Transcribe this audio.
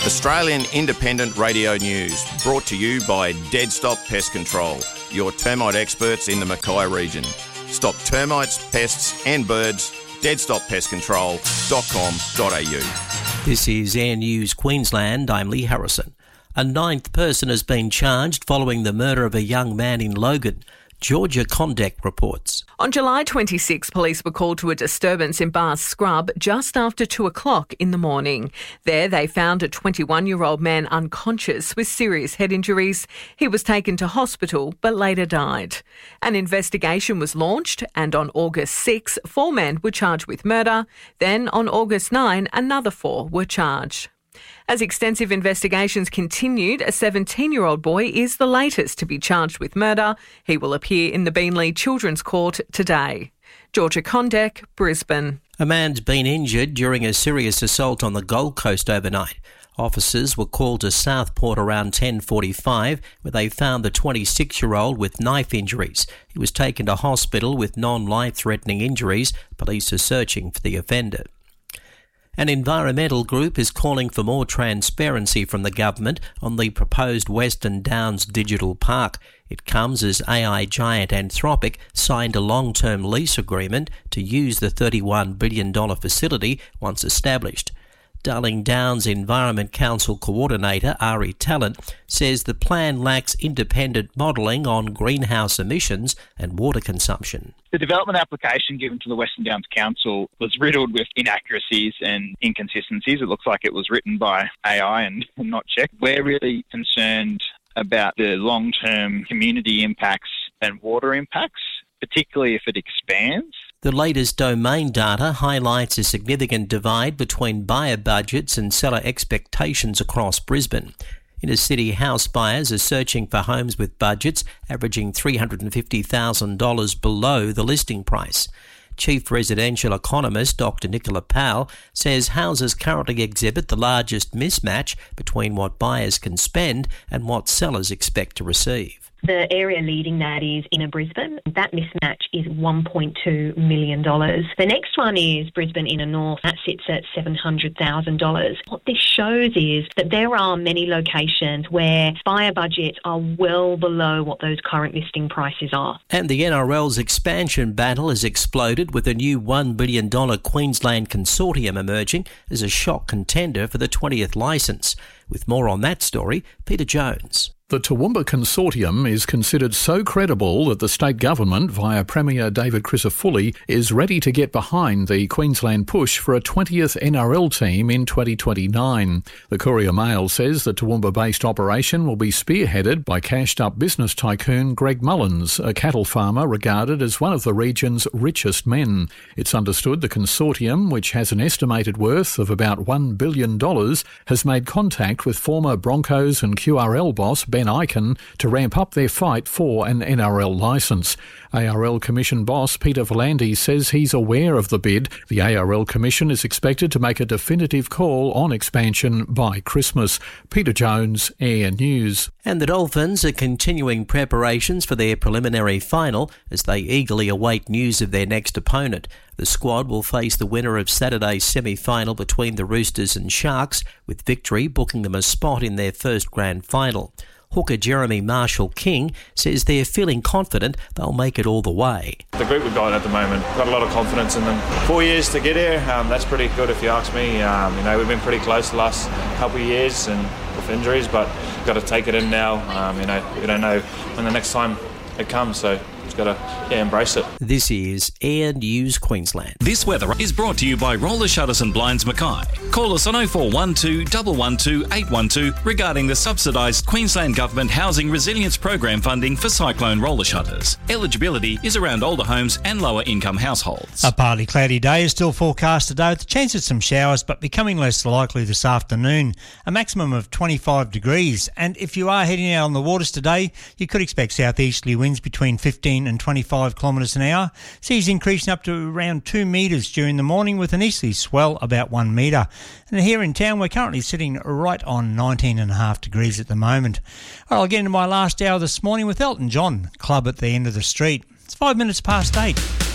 Australian Independent Radio News, brought to you by Dead Stop Pest Control, your termite experts in the Mackay region. Stop termites, pests and birds. deadstoppestcontrol.com.au. This is Air News Queensland. I'm Lee Harrison. A ninth person has been charged following the murder of a young man in Logan. Georgia Condek reports. On July 26, police were called to a disturbance in Barrs Scrub just after 2 o'clock in the morning. There they found a 21-year-old man unconscious with serious head injuries. He was taken to hospital but later died. An investigation was launched and on August 6, 4 men were charged with murder. Then on August 9, another 4 were charged. As extensive investigations continued, a 17-year-old boy is the latest to be charged with murder. He will appear in the Beenleigh Children's Court today. Georgia Condek, Brisbane. A man's been injured during a serious assault on the Gold Coast overnight. Officers were called to Southport around 10:45, where they found the 26-year-old with knife injuries. He was taken to hospital with non-life-threatening injuries. Police are searching for the offender. An environmental group is calling for more transparency from the government on the proposed Western Downs Digital Park. It comes as AI giant Anthropic signed a long-term lease agreement to use the $31 billion facility once established. Darling Downs Environment Council Coordinator Ari Talent says the plan lacks independent modelling on greenhouse emissions and water consumption. The development application given to the Western Downs Council was riddled with inaccuracies and inconsistencies. It looks like it was written by AI and not checked. We're really concerned about the long-term community impacts and water impacts, particularly if it expands. The latest domain data highlights a significant divide between buyer budgets and seller expectations across Brisbane. Inner city house buyers are searching for homes with budgets averaging $350,000 below the listing price. Chief residential economist Dr. Nicola Powell says houses currently exhibit the largest mismatch between what buyers can spend and what sellers expect to receive. The area leading that is Inner Brisbane. That mismatch is $1.2 million. The next one is Brisbane Inner North. That sits at $700,000. What this shows is that there are many locations where buyer budgets are well below what those current listing prices are. And the NRL's expansion battle has exploded with a new $1 billion Queensland consortium emerging as a shock contender for the 20th licence. With more on that story, Peter Jones. The Toowoomba Consortium is considered so credible that the state government, via Premier David Crisafulli, is ready to get behind the Queensland push for a 20th NRL team in 2029. The Courier Mail says the Toowoomba-based operation will be spearheaded by cashed-up business tycoon Greg Mullins, a cattle farmer regarded as one of the region's richest men. It's understood the consortium, which has an estimated worth of about $1 billion, has made contact with former Broncos and QRL boss Ben Ikin to ramp up their fight for an NRL licence. ARL Commission boss Peter V'landys says he's aware of the bid. The ARL Commission is expected to make a definitive call on expansion by Christmas. Peter Jones, Air News. And the Dolphins are continuing preparations for their preliminary final as they eagerly await news of their next opponent. The squad will face the winner of Saturday's semi-final between the Roosters and Sharks, with victory booking them a spot in their first grand final. Hooker Jeremy Marshall-King says they're feeling confident they'll make it all the way. The group we've got at the moment, got a lot of confidence in them. 4 years to get here, that's pretty good if you ask me. We've been pretty close the last couple of years and with injuries, but we've got to take it in now. We don't know when the next time it comes, so just got to embrace it. This is Air News Queensland. This weather is brought to you by Roller Shutters and Blinds Mackay. Call us on 0412 112 812 regarding the subsidised Queensland Government Housing Resilience Program funding for cyclone roller shutters. Eligibility is around older homes and lower income households. A partly cloudy day is still forecast today with a chance of some showers, but becoming less likely this afternoon. A maximum of 25 degrees. And if you are heading out on the waters today, you could expect southeasterly winds between 15 and 25 kilometres an hour. Seas increasing up to around 2 metres during the morning with an easterly swell about 1 metre. And here in town, we're currently sitting right on 19.5 degrees at the moment. All right, I'll get into my last hour this morning with Elton John, Club at the End of the Street. It's 5 minutes past 8.